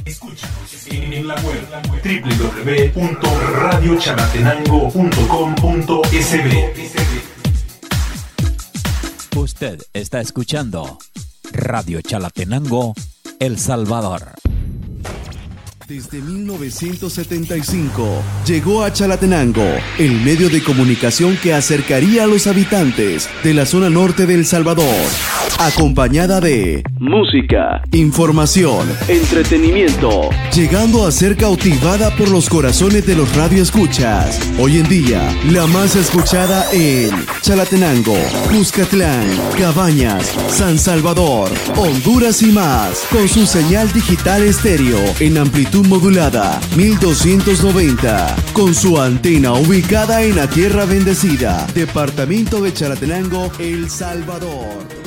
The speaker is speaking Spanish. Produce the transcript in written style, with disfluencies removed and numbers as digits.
Escúchanos en la web www.radiochalatenango.com.sb. Usted está escuchando Radio Chalatenango, El Salvador. Desde 1975 llegó a Chalatenango el medio de comunicación que acercaría a los habitantes de la zona norte de El Salvador, acompañada de música, información, entretenimiento, llegando a ser cautivada por los corazones de los radioescuchas. Hoy en día, la más escuchada en Chalatenango, Cuscatlán, Cabañas, San Salvador, Honduras y más, con su señal digital estéreo en amplitud modulada 1290, con su antena ubicada en la Tierra Bendecida, departamento de Chalatenango, El Salvador.